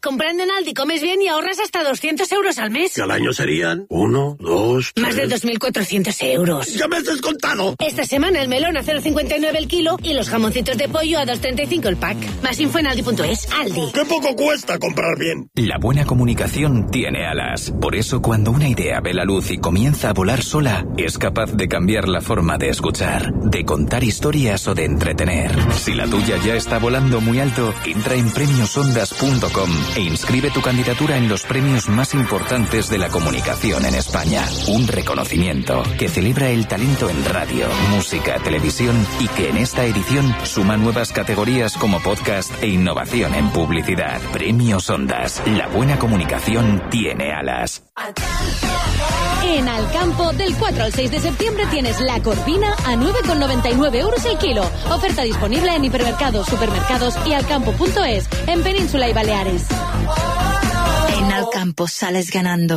Comprando en Aldi comes bien y ahorras hasta 200 euros al mes. Que al año serían 1, 2, 3... Más de 2.400 euros. ¡Ya me has descontado! Esta semana el melón a 0,59 el kilo y los jamoncitos de pollo a 2,35 el pack. Más info en Aldi.es. Aldi. ¡Qué poco cuesta comprar bien! La buena comunicación tiene alas. Por eso cuando una idea ve la luz y comienza a volar sola, es capaz de cambiar la forma de escuchar, de contar historias o de entretener. Si la tuya ya está volando muy alto, entra en premiosondas.com e inscribe tu candidatura en los premios más importantes de la comunicación en España. Un reconocimiento que celebra el talento en radio, música, televisión y que en esta edición suma nuevas categorías como podcast e innovación en publicidad. Premios Ondas. La buena comunicación tiene alas. En Alcampo, del 4 al 6 de septiembre tienes la corvina a 9,99 euros el kilo. Oferta disponible en hipermercados, supermercados y alcampo.es, en Península y Baleares. En Alcampo sales ganando.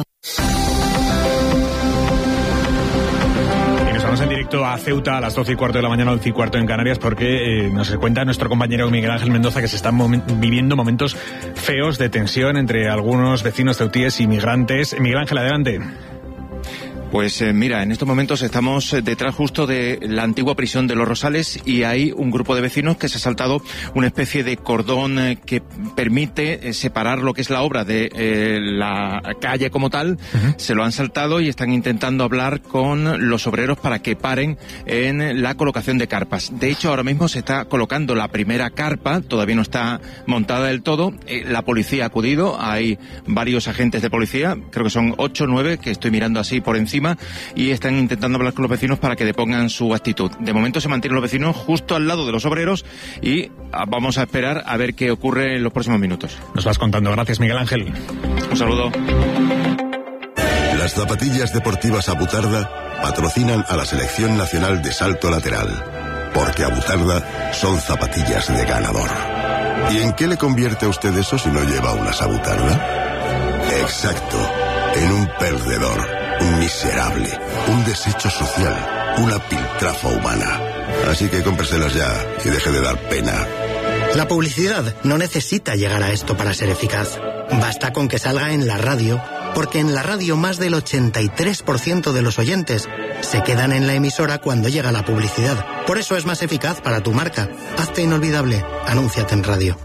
Y nos vamos en directo a Ceuta a las 12:15 de la mañana, 11:15 en Canarias, porque nos cuenta nuestro compañero Miguel Ángel Mendoza que se están viviendo momentos feos de tensión entre algunos vecinos ceutíes y migrantes. Miguel Ángel, adelante. Pues mira, en estos momentos estamos detrás justo de la antigua prisión de Los Rosales y hay un grupo de vecinos que se ha saltado una especie de cordón que permite separar lo que es la obra de la calle como tal. Se lo han saltado y están intentando hablar con los obreros para que paren en la colocación de carpas. De hecho, ahora mismo se está colocando la primera carpa, todavía no está montada del todo. La policía ha acudido, hay varios agentes de policía, creo que son 8 o 9, que estoy mirando así por encima, y están intentando hablar con los vecinos para que depongan su actitud. De momento se mantienen los vecinos justo al lado de los obreros y vamos a esperar a ver qué ocurre en los próximos minutos. Nos vas contando. Gracias, Miguel Ángel. Un saludo. Las zapatillas deportivas Abutarda patrocinan a la Selección Nacional de Salto Lateral, porque Abutarda son zapatillas de ganador. ¿Y en qué le convierte a usted eso si no lleva unas Abutarda? Exacto, en un perdedor. Un miserable, un desecho social, una piltrafa humana. Así que cómpreselas ya y deje de dar pena. La publicidad no necesita llegar a esto para ser eficaz. Basta con que salga en la radio, porque en la radio más del 83% de los oyentes se quedan en la emisora cuando llega la publicidad. Por eso es más eficaz para tu marca. Hazte inolvidable. Anúnciate en radio.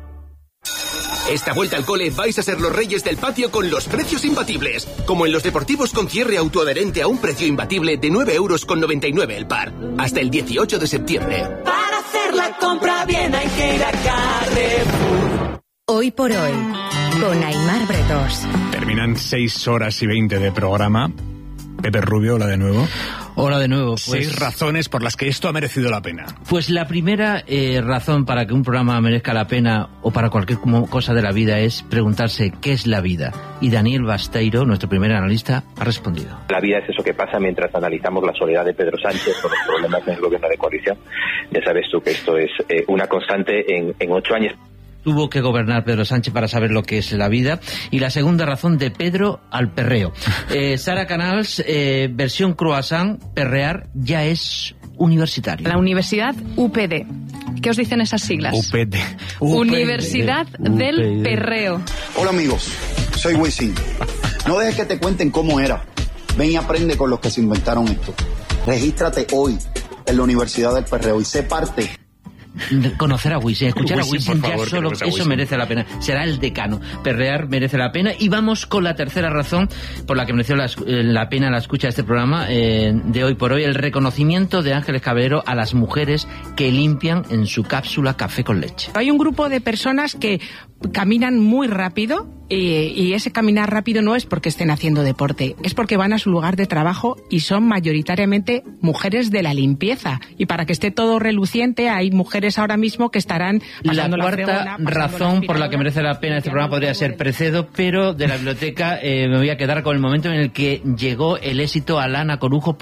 Esta vuelta al cole vais a ser los reyes del patio con los precios imbatibles. Como en los deportivos con cierre autoadherente a un precio imbatible de 9,99 € el par. Hasta el 18 de septiembre. Para hacer la compra bien hay que ir a Carrefour. Hoy por hoy, con Aimar Bretos. Terminan 6 horas y 20 de programa. Pepe Rubio, hola de nuevo. Hola de nuevo. Pues, 6 razones por las que esto ha merecido la pena. Pues la primera razón para que un programa merezca la pena o para cualquier cosa de la vida es preguntarse qué es la vida. Y Daniel Basteiro, nuestro primer analista, ha respondido. La vida es eso que pasa mientras analizamos la soledad de Pedro Sánchez con los problemas en el gobierno de coalición. Ya sabes tú que esto es una constante en 8 años. Tuvo que gobernar Pedro Sánchez para saber lo que es la vida. Y la segunda razón, de Pedro al perreo. Sara Canals, versión croissant, perrear ya es universitario. La Universidad UPD. ¿Qué os dicen esas siglas? UPD. Universidad del Perreo. Hola amigos, soy Wisin. No dejes que te cuenten cómo era. Ven y aprende con los que se inventaron esto. Regístrate hoy en la Universidad del Perreo y sé parte. Conocer a Wisin, escuchar a Wisin, favor, ya solo eso merece la pena. Será el decano. Perrear merece la pena. Y vamos con la tercera razón por la que mereció la pena la escucha de este programa de hoy por hoy: el reconocimiento de Ángeles Caballero a las mujeres que limpian en su cápsula café con leche. Hay un grupo de personas que caminan muy rápido y ese caminar rápido no es porque estén haciendo deporte, es porque van a su lugar de trabajo y son mayoritariamente mujeres de la limpieza. Y para que esté todo reluciente, hay mujeres ahora mismo que estarán pasando la cuarta razón por la que merece la pena este programa podría ser Precedo, pero de la biblioteca me voy a quedar con el momento en el que llegó el éxito a Lana Corujo por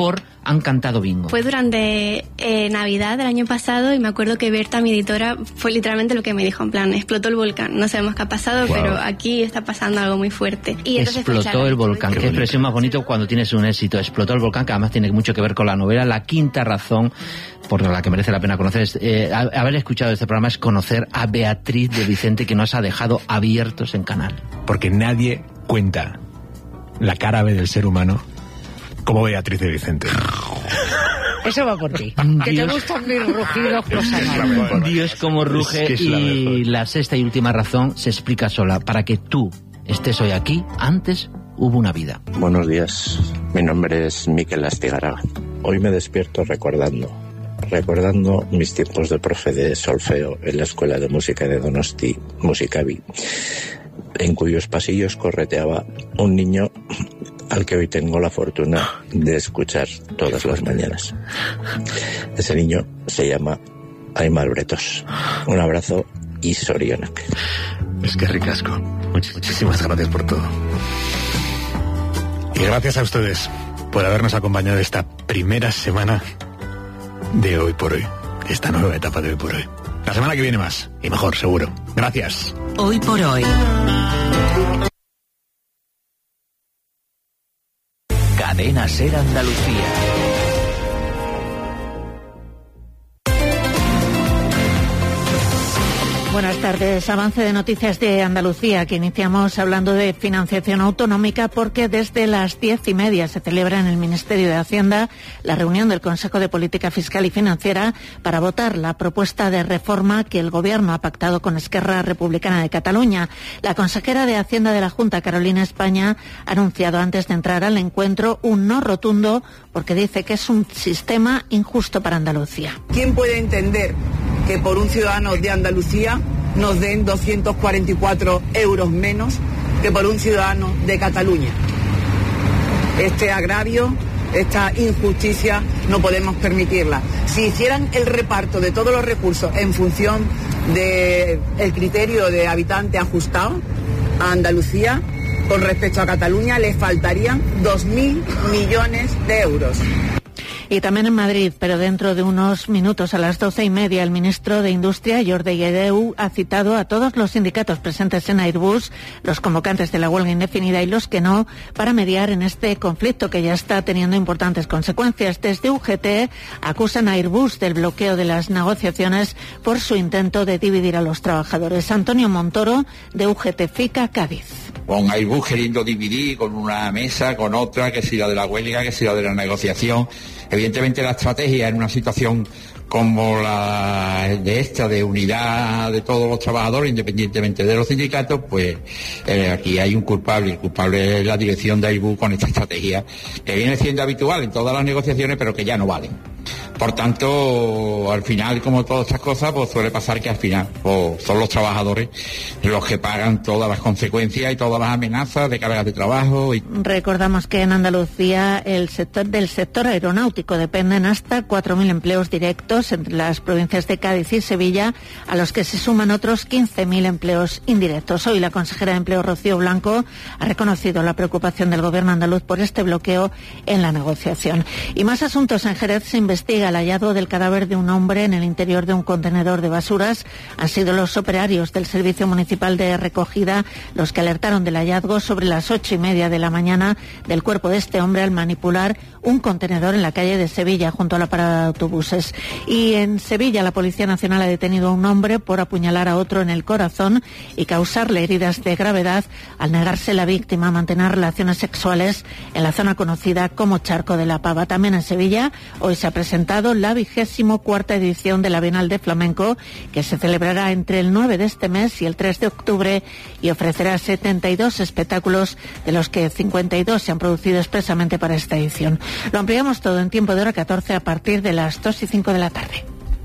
han cantado bingo? Fue durante Navidad del año pasado y me acuerdo que Berta, mi editora, fue literalmente lo que me dijo, en plan, explotó el volcán. No sabemos qué ha pasado, pero aquí está pasando algo muy fuerte. Y explotó el volcán. Qué expresión más bonito cuando tienes un éxito. Explotó el volcán, que además tiene mucho que ver con la novela. La quinta razón por la que merece la pena conocer haber escuchado este programa es conocer a Beatriz de Vicente, que nos ha dejado abiertos en canal. Porque nadie cuenta la cara B del ser humano como Beatriz de Vicente. Eso va por ti. Que te gustan mis rugidos, cosa mala. Dios como ruge. Y la sexta y última razón se explica sola. Para que tú estés hoy aquí, antes hubo una vida. Buenos días. Mi nombre es Miquel Astigaraga. Hoy me despierto recordando mis tiempos de profe de solfeo en la Escuela de Música de Donosti, Musicavi, en cuyos pasillos correteaba un niño al que hoy tengo la fortuna de escuchar todas las mañanas. Ese niño se llama Aimar Bretos. Un abrazo y sorionak. Es que ricasco. Muchísimas gracias por todo. Y gracias a ustedes por habernos acompañado esta primera semana de Hoy por Hoy, esta nueva etapa de Hoy por Hoy. La semana que viene más, y mejor, seguro. Gracias. Hoy por Hoy. Cadena SER Andalucía. Buenas tardes. Avance de noticias de Andalucía, que iniciamos hablando de financiación autonómica, porque desde las 10:30 se celebra en el Ministerio de Hacienda la reunión del Consejo de Política Fiscal y Financiera para votar la propuesta de reforma que el Gobierno ha pactado con Esquerra Republicana de Cataluña. La consejera de Hacienda de la Junta, Carolina España, ha anunciado antes de entrar al encuentro un no rotundo, porque dice que es un sistema injusto para Andalucía. ¿Quién puede entender que por un ciudadano de Andalucía nos den 244 euros menos que por un ciudadano de Cataluña? Este agravio, esta injusticia, no podemos permitirla. Si hicieran el reparto de todos los recursos en función del criterio de habitante ajustado a Andalucía, con respecto a Cataluña, le faltarían 2.000 millones de euros. Y también en Madrid, pero dentro de unos minutos, a las 12:30, el ministro de Industria, Jordi Guedeu, ha citado a todos los sindicatos presentes en Airbus, los convocantes de la huelga indefinida y los que no, para mediar en este conflicto que ya está teniendo importantes consecuencias. Desde UGT acusan a Airbus del bloqueo de las negociaciones por su intento de dividir a los trabajadores. Antonio Montoro, de UGT FICA, Cádiz. Con Airbus queriendo dividir con una mesa, con otra, que si la de la huelga, que si la de la negociación. Evidentemente la estrategia en una situación como la de unidad de todos los trabajadores, independientemente de los sindicatos, pues aquí hay un culpable. El culpable es la dirección de Airbus con esta estrategia, que viene siendo habitual en todas las negociaciones, pero que ya no valen. Por tanto, al final, como todas estas cosas, pues suele pasar que al final pues, son los trabajadores los que pagan todas las consecuencias y todas las amenazas de cargas de trabajo. Recordamos que en Andalucía del sector aeronáutico dependen hasta 4.000 empleos directos entre las provincias de Cádiz y Sevilla, a los que se suman otros 15.000 empleos indirectos. Hoy la consejera de Empleo, Rocío Blanco, ha reconocido la preocupación del Gobierno andaluz por este bloqueo en la negociación. Y más asuntos. En Jerez se investiga el hallazgo del cadáver de un hombre en el interior de un contenedor de basuras. Han sido los operarios del Servicio Municipal de Recogida los que alertaron del hallazgo sobre las 8:30 de la mañana del cuerpo de este hombre al manipular un contenedor en la calle de Sevilla, junto a la parada de autobuses. Y en Sevilla la Policía Nacional ha detenido a un hombre por apuñalar a otro en el corazón y causarle heridas de gravedad al negarse la víctima a mantener relaciones sexuales en la zona conocida como Charco de la Pava. También en Sevilla hoy se ha presentado la 24ª edición de la Bienal de Flamenco, que se celebrará entre el 9 de este mes y el 3 de octubre y ofrecerá 72 espectáculos, de los que 52 se han producido expresamente para esta edición. Lo ampliamos todo en tiempo de hora 14 a partir de las 2:05 de la tarde.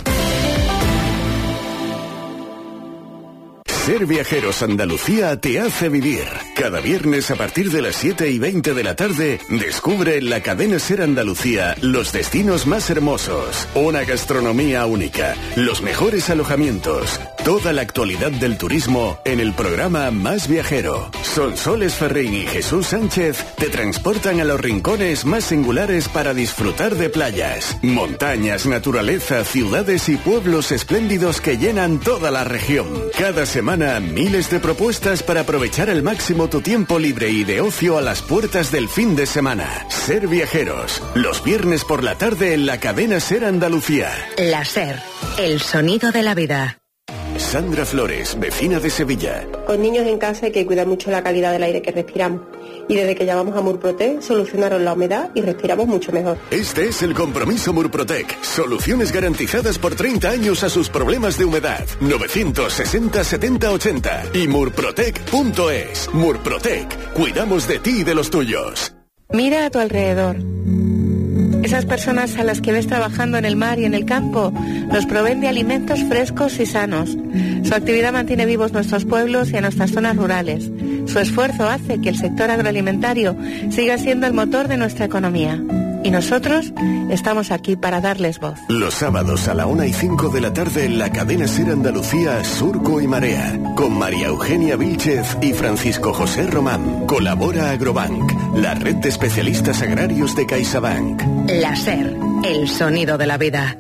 Ser Viajeros Andalucía te hace vivir. Cada viernes a partir de las 7:20 de la tarde, descubre en la cadena SER Andalucía los destinos más hermosos, una gastronomía única, los mejores alojamientos, toda la actualidad del turismo en el programa Más Viajero. Sonsoles Ferrín y Jesús Sánchez te transportan a los rincones más singulares para disfrutar de playas, montañas, naturaleza, ciudades y pueblos espléndidos que llenan toda la región. Cada semana, miles de propuestas para aprovechar al máximo tu tiempo libre y de ocio a las puertas del fin de semana. Ser Viajeros, los viernes por la tarde en la cadena SER Andalucía. La SER, el sonido de la vida. Sandra Flores, vecina de Sevilla. Con niños en casa hay que cuidar mucho la calidad del aire que respiramos. Y desde que llamamos a Murprotec solucionaron la humedad y respiramos mucho mejor. Este es el compromiso Murprotec. Soluciones garantizadas por 30 años a sus problemas de humedad. 960 70 80 y murprotec.es. Murprotec. Cuidamos de ti y de los tuyos. Mira a tu alrededor. Esas personas a las que ves trabajando en el mar y en el campo nos proveen de alimentos frescos y sanos. Su actividad mantiene vivos nuestros pueblos y a nuestras zonas rurales. Su esfuerzo hace que el sector agroalimentario siga siendo el motor de nuestra economía. Y nosotros estamos aquí para darles voz. Los sábados a la 1:05 de la tarde en la cadena SER Andalucía, Surco y Marea. Con María Eugenia Vílchez y Francisco José Román. Colabora Agrobank, la red de especialistas agrarios de CaixaBank. La SER, el sonido de la vida.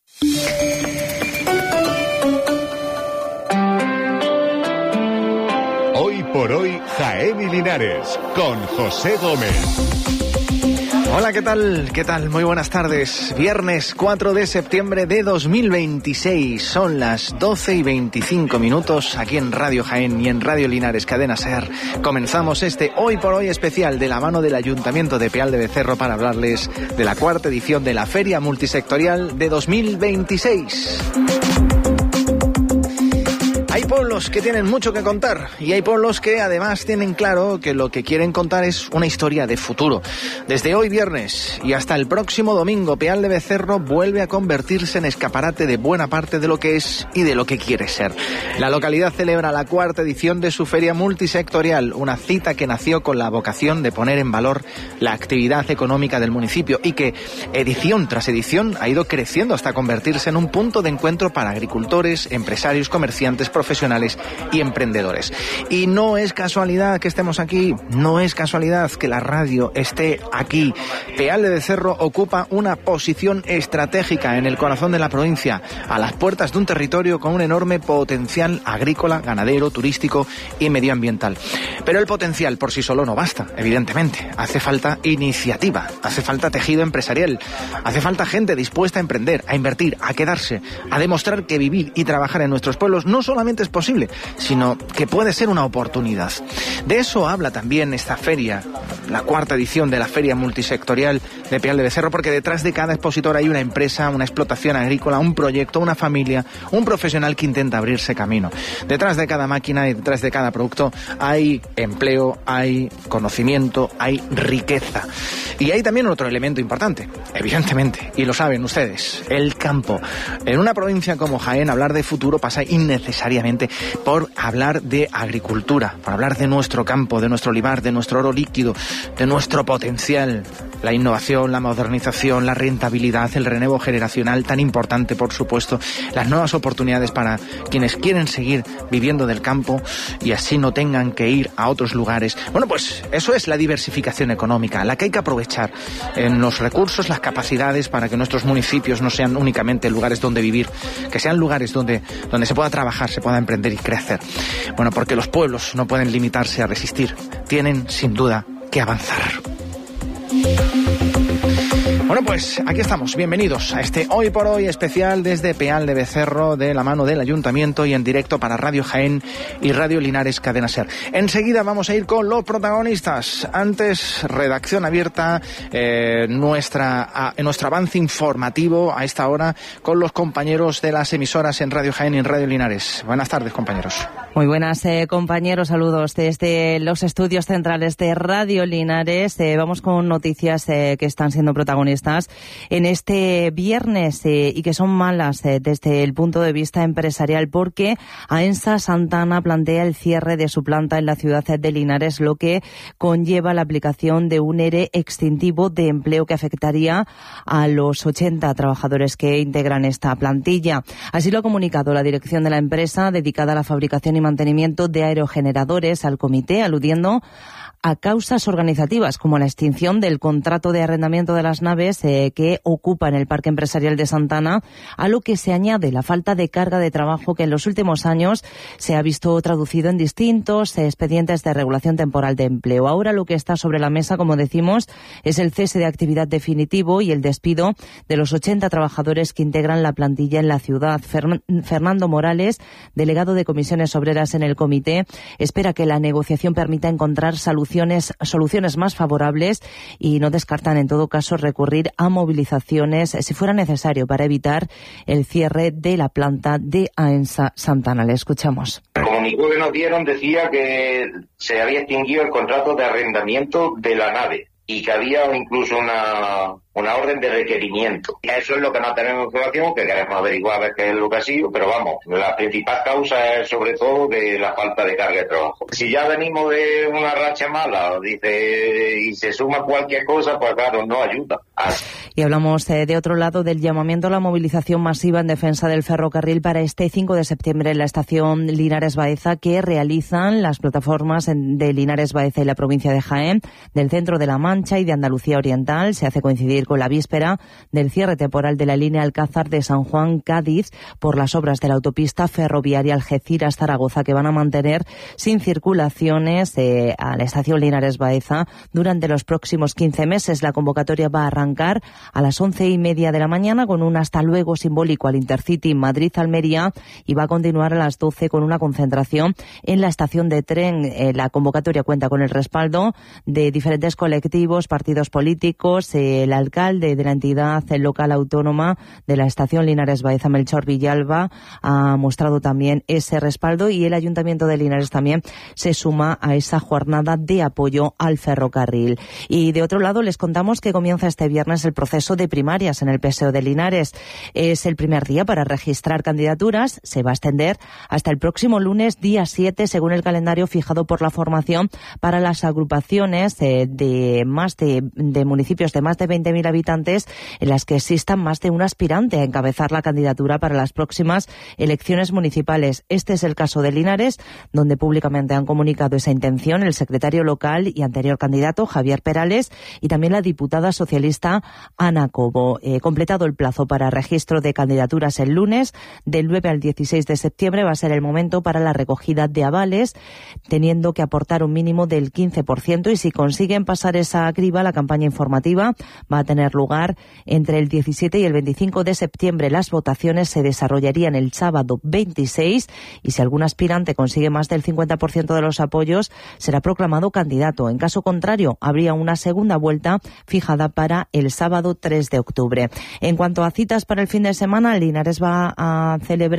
Hoy por hoy, Jaén y Linares, con José Gómez. Hola, ¿qué tal? ¿Qué tal? Muy buenas tardes. Viernes 4 de septiembre de 2026. Son las 12:25 aquí en Radio Jaén y en Radio Linares, cadena SER. Comenzamos este Hoy por Hoy especial de la mano del Ayuntamiento de Peal de Becerro para hablarles de la cuarta edición de la Feria Multisectorial de 2026. Hay pueblos que tienen mucho que contar y hay pueblos que además tienen claro que lo que quieren contar es una historia de futuro. Desde hoy viernes y hasta el próximo domingo, Peal de Becerro vuelve a convertirse en escaparate de buena parte de lo que es y de lo que quiere ser. La localidad celebra la cuarta edición de su feria multisectorial, una cita que nació con la vocación de poner en valor la actividad económica del municipio y que edición tras edición ha ido creciendo hasta convertirse en un punto de encuentro para agricultores, empresarios, comerciantes, profesionales y emprendedores. Y no es casualidad que estemos aquí, no es casualidad que la radio esté aquí. Peal de Becerro ocupa una posición estratégica en el corazón de la provincia, a las puertas de un territorio con un enorme potencial agrícola, ganadero, turístico y medioambiental. Pero el potencial por sí solo no basta, evidentemente. Hace falta iniciativa, hace falta tejido empresarial, hace falta gente dispuesta a emprender, a invertir, a quedarse, a demostrar que vivir y trabajar en nuestros pueblos no solamente es posible, sino que puede ser una oportunidad. De eso habla también esta feria, la cuarta edición de la Feria Multisectorial de Peal de Becerro, porque detrás de cada expositor hay una empresa, una explotación agrícola, un proyecto, una familia, un profesional que intenta abrirse camino. Detrás de cada máquina y detrás de cada producto hay empleo, hay conocimiento, hay riqueza. Y hay también otro elemento importante, evidentemente, y lo saben ustedes, el campo. En una provincia como Jaén, hablar de futuro pasa innecesariamente por hablar de agricultura, por hablar de nuestro campo, de nuestro olivar, de nuestro oro líquido, de nuestro potencial, la innovación, la modernización, la rentabilidad, el relevo generacional tan importante, por supuesto, las nuevas oportunidades para quienes quieren seguir viviendo del campo y así no tengan que ir a otros lugares. Bueno, pues eso es la diversificación económica, la que hay que aprovechar en los recursos, las capacidades para que nuestros municipios no sean únicamente lugares donde vivir, que sean lugares donde se pueda trabajar, se pueda emprender y crecer. Bueno, porque los pueblos no pueden limitarse a resistir, tienen sin duda que avanzar. Bueno, pues aquí estamos, bienvenidos a este Hoy por Hoy especial desde Peal de Becerro, de la mano del Ayuntamiento y en directo para Radio Jaén y Radio Linares Cadena SER. Enseguida vamos a ir con los protagonistas. Antes, redacción abierta, nuestro avance informativo a esta hora con los compañeros de las emisoras en Radio Jaén y en Radio Linares. Buenas tardes, compañeros. Muy buenas, compañeros, saludos desde los estudios centrales de Radio Linares. Vamos con noticias que están siendo protagonistas en este viernes y que son malas desde el punto de vista empresarial, porque AENSA Santana plantea el cierre de su planta en la ciudad de Linares, lo que conlleva la aplicación de un ERE extintivo de empleo que afectaría a los 80 trabajadores que integran esta plantilla. Así lo ha comunicado la dirección de la empresa dedicada a la fabricación y y mantenimiento de aerogeneradores al comité, aludiendo a causas organizativas como la extinción del contrato de arrendamiento de las naves que ocupan el Parque Empresarial de Santana, a lo que se añade la falta de carga de trabajo que en los últimos años se ha visto traducido en distintos expedientes de regulación temporal de empleo. Ahora lo que está sobre la mesa, como decimos, es el cese de actividad definitivo y el despido de los 80 trabajadores que integran la plantilla en la ciudad. Fernando Morales, delegado de Comisiones Obreras en el comité, espera que la negociación permita encontrar soluciones más favorables y no descartan en todo caso recurrir a movilizaciones si fuera necesario para evitar el cierre de la planta de AENSA Santana. Le escuchamos. El comunicado que nos dieron decía que se había extinguido el contrato de arrendamiento de la nave y que había incluso una orden de requerimiento. Eso es lo que no tenemos información, que queremos averiguar a ver qué es lo que ha sido, pero vamos, la principal causa es sobre todo de la falta de carga de trabajo. Si ya venimos de una racha mala, dice, y se suma cualquier cosa, pues claro, no ayuda. Y hablamos de otro lado del llamamiento a la movilización masiva en defensa del ferrocarril para este 5 de septiembre en la estación Linares Baeza, que realizan las plataformas de Linares Baeza y la provincia de Jaén, del centro de La Mancha y de Andalucía Oriental. Se hace coincidir con la víspera del cierre temporal de la línea Alcázar de San Juan-Cádiz por las obras de la autopista ferroviaria Algeciras-Zaragoza, que van a mantener sin circulaciones a la estación Linares Baeza durante los próximos 15 meses. La convocatoria va a arrancar a las 11:30 de la mañana con un hasta luego simbólico al Intercity Madrid-Almería y va a continuar a las 12 con una concentración en la estación de tren. La convocatoria cuenta con el respaldo de diferentes colectivos, partidos políticos, el alcalde de la entidad local autónoma de la estación Linares Baeza, Melchor Villalba, ha mostrado también ese respaldo y el Ayuntamiento de Linares también se suma a esa jornada de apoyo al ferrocarril. Y de otro lado les contamos que comienza este viernes el proceso de primarias en el PSOE de Linares. Es el primer día para registrar candidaturas, se va a extender hasta el próximo lunes, día 7, según el calendario fijado por la formación para las agrupaciones de municipios de más de 20.000 habitantes en las que existan más de un aspirante a encabezar la candidatura para las próximas elecciones municipales. Este es el caso de Linares, donde públicamente han comunicado esa intención el secretario local y anterior candidato Javier Perales y también la diputada socialista Ana Cobo. Completado el plazo para registro de candidaturas el lunes, del 9 al 16 de septiembre va a ser el momento para la recogida de avales, teniendo que aportar un mínimo del 15%, y si consiguen pasar esa criba, la campaña informativa va a tener lugar entre el 17 y el 25 de septiembre. Las votaciones se desarrollarían el sábado 26 y si algún aspirante consigue más del 50% de los apoyos, será proclamado candidato. En caso contrario, habría una segunda vuelta fijada para el sábado 3 de octubre. En cuanto a citas para el fin de semana, Linares va a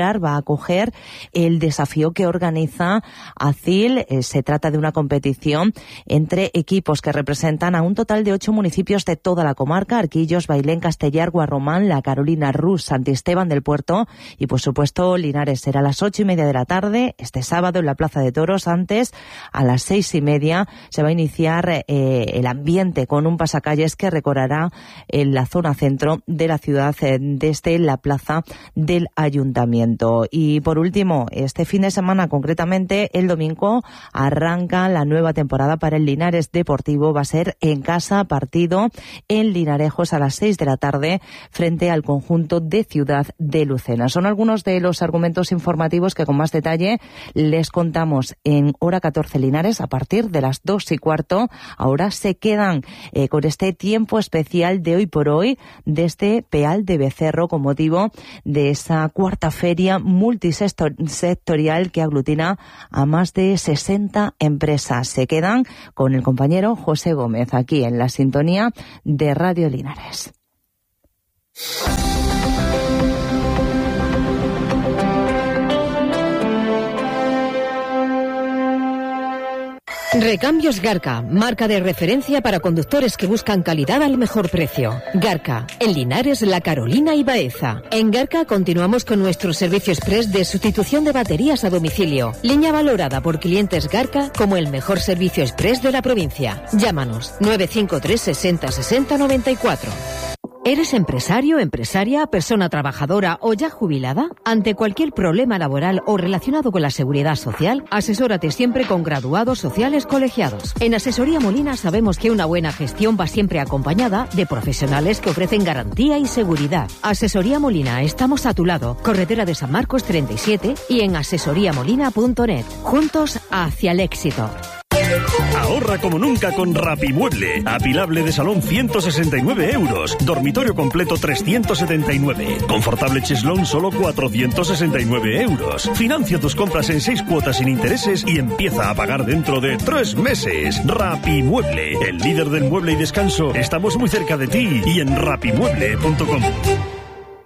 acoger el desafío que organiza ACIL. Se trata de una competición entre equipos que representan a un total de 8 municipios de toda la comarca: Arquillos, Bailén, Castellar, Guarromán, La Carolina, Rus, Santisteban del Puerto y, por supuesto, Linares. Será a las 8:30 de la tarde, este sábado, en la Plaza de Toros. Antes, a las 6:30, se va a iniciar el ambiente con un pasacalles que recorrerá en la zona centro de la ciudad desde la plaza del Ayuntamiento. Y, por último, este fin de semana, concretamente el domingo, arranca la nueva temporada para el Linares Deportivo. Va a ser en casa, partido en Linarejos a las 6 de la tarde frente al conjunto de Ciudad de Lucena. Son algunos de los argumentos informativos que con más detalle les contamos en Hora 14 Linares a partir de las 2:15. Ahora se quedan con este tiempo especial de Hoy por Hoy desde Peal de Becerro con motivo de esa cuarta feria multisectorial que aglutina a más de 60 empresas. Se quedan con el compañero José Gómez aquí en la sintonía de Radio Linares. Recambios Garca, marca de referencia para conductores que buscan calidad al mejor precio. Garca, en Linares, La Carolina y Baeza. En Garca continuamos con nuestro servicio express de sustitución de baterías a domicilio. Línea valorada por clientes Garca como el mejor servicio express de la provincia. Llámanos 953 60 60 94. ¿Eres empresario, empresaria, persona trabajadora o ya jubilada? Ante cualquier problema laboral o relacionado con la seguridad social, asesórate siempre con graduados sociales colegiados. En Asesoría Molina sabemos que una buena gestión va siempre acompañada de profesionales que ofrecen garantía y seguridad. Asesoría Molina, estamos a tu lado. Carretera de San Marcos 37 y en asesoriamolina.net. Juntos hacia el éxito. Ahorra como nunca con Rapimueble. Apilable de salón 169 euros. Dormitorio completo 379. Confortable cheslón solo 469 euros. Financia tus compras en 6 cuotas sin intereses y empieza a pagar dentro de 3 meses. Rapimueble, el líder del mueble y descanso. Estamos muy cerca de ti y en rapimueble.com.